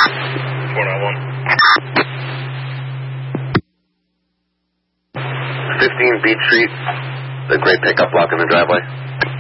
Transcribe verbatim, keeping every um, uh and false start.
four nine one. fifteen Beach Street, the gray pickup block in the driveway.